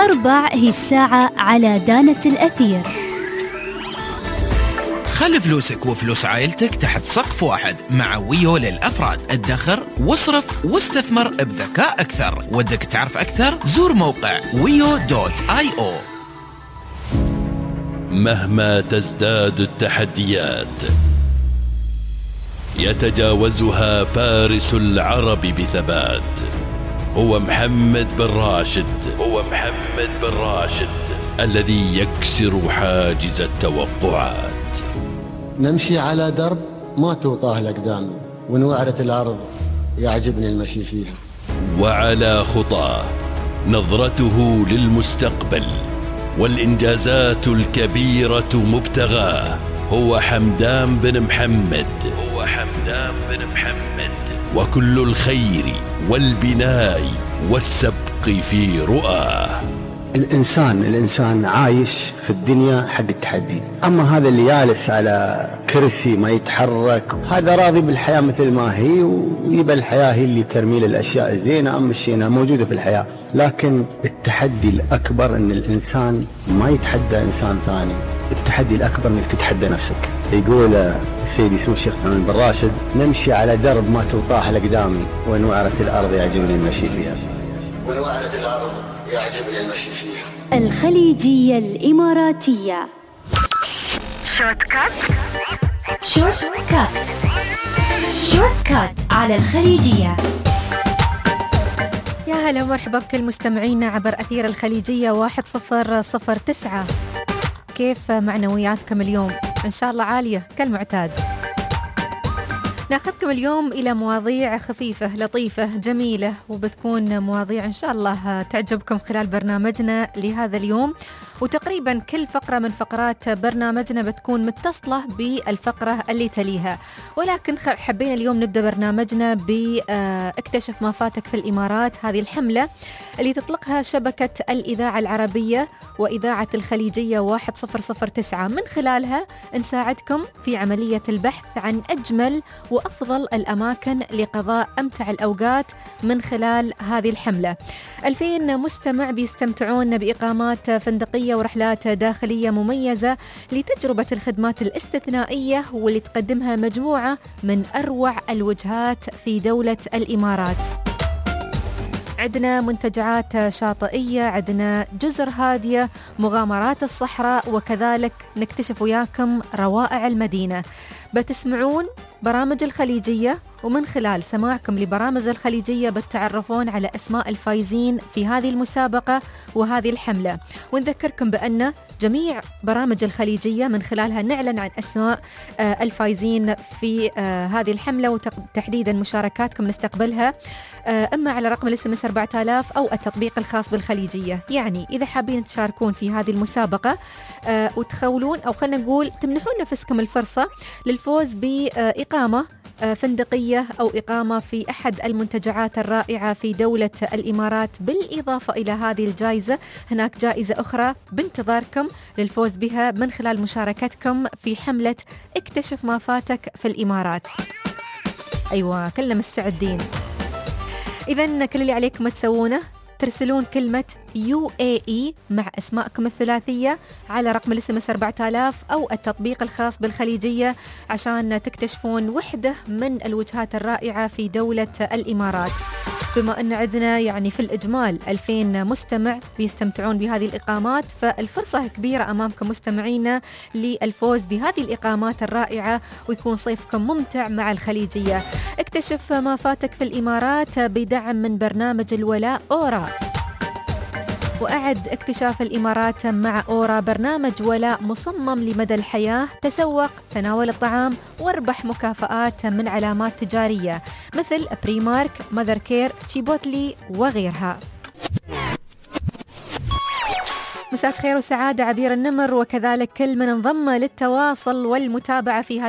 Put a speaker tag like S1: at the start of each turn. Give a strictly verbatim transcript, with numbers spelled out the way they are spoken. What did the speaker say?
S1: أربع هي الساعة على دانة الأثير.
S2: خلي فلوسك وفلوس عائلتك تحت سقف واحد مع ويو للأفراد. ادخر واصرف واستثمر بذكاء أكثر. ودك تعرف أكثر؟ زور موقع ويو دوت آي أو.
S3: مهما تزداد التحديات يتجاوزها فارس العرب بثبات. هو محمد بن راشد هو محمد بن راشد الذي يكسر حاجز التوقعات.
S4: نمشي على درب ما توطاه الأقدام، ونوعرة الأرض يعجبني المشي فيها.
S3: وعلى خطاه نظرته للمستقبل والإنجازات الكبيرة مبتغاه. هو حمدان بن محمد هو حمدان بن محمد وكل الخير والبناء والسبق في رؤاه.
S4: الإنسان الإنسان عايش في الدنيا حق التحدي، أما هذا اللي جالس على كرسي ما يتحرك هذا راضي بالحياة مثل ما هي، ويبقى الحياة هي اللي ترمي الأشياء الزينة أم الشينة موجودة في الحياة. لكن التحدي الأكبر أن الإنسان ما يتحدى إنسان ثاني، التحدي الأكبر أنك تتحدى نفسك. يقول سيدي سمو الشيخ محمد بن راشد: نمشي على درب ما توطاه الأقدام، ونوعرة الأرض يعجبني المشي فيها. ونوعرة الأرض يعجبني المشي فيها.
S1: الخليجية الإماراتية.
S5: شورت كات
S1: شورت كات شورت كات على الخليجية.
S6: يا هلا ومرحبا بكل مستمعينا عبر أثير الخليجية واحد صفر صفر تسعة. كيف معنوياتكم اليوم؟ إن شاء الله عالية كالمعتاد. ناخذكم اليوم إلى مواضيع خفيفة لطيفة جميلة، وبتكون مواضيع إن شاء الله تعجبكم خلال برنامجنا لهذا اليوم. وتقريبا كل فقرة من فقرات برنامجنا بتكون متصلة بالفقرة اللي تليها، ولكن حبينا اليوم نبدأ برنامجنا باكتشف ما فاتك في الإمارات. هذه الحملة اللي تطلقها شبكة الإذاعة العربية وإذاعة الخليجية واحد صفر صفر تسعة، من خلالها نساعدكم في عملية البحث عن أجمل وأفضل الأماكن لقضاء أمتع الأوقات من خلال هذه الحملة. ألفين مستمع بيستمتعون بإقامات فندقية ورحلات داخلية مميزة لتجربة الخدمات الاستثنائية واللي تقدمها مجموعة من أروع الوجهات في دولة الإمارات. عندنا منتجعات شاطئية، عندنا جزر هادية، مغامرات الصحراء، وكذلك نكتشف وياكم روائع المدينة. بتسمعون برامج الخليجية، ومن خلال سماعكم لبرامج الخليجية بتتعرفون على أسماء الفايزين في هذه المسابقة وهذه الحملة. ونذكركم بأن جميع برامج الخليجية من خلالها نعلن عن أسماء آه الفايزين في آه هذه الحملة، وتحديدا مشاركاتكم نستقبلها آه أما على رقم الاس ام اس أربعة آلاف أو التطبيق الخاص بالخليجية. يعني إذا حابين تشاركون في هذه المسابقة آه وتخولون أو خلنا نقول تمنحون نفسكم الفرصة للفوز بإقامة فندقية أو إقامة في أحد المنتجعات الرائعة في دولة الإمارات، بالإضافة إلى هذه الجائزة هناك جائزة أخرى بانتظاركم للفوز بها من خلال مشاركتكم في حملة اكتشف ما فاتك في الإمارات. أيوة كلنا مستعدين. إذن كل اللي عليكم تسوونه ترسلون كلمة يو إيه إي مع أسماءكم الثلاثية على رقم الاس ام اس أربعة آلاف أو التطبيق الخاص بالخليجية عشان تكتشفون وحدة من الوجهات الرائعة في دولة الإمارات. بما أن عندنا يعني في الإجمال ألفين مستمع بيستمتعون بهذه الإقامات، فالفرصة كبيرة أمامكم مستمعينا للفوز بهذه الإقامات الرائعة ويكون صيفكم ممتع مع الخليجية. اكتشف ما فاتك في الإمارات بدعم من برنامج الولاء أورا. وأعد اكتشاف الإمارات مع أورا برنامج ولاء مصمم لمدى الحياة. تسوق، تناول الطعام، واربح مكافآت من علامات تجارية مثل بريمارك، ماذر كير، تشيبوتلي وغيرها. مساء خير وسعادة عبير النمر، وكذلك كل من انضم للتواصل والمتابعة في هذا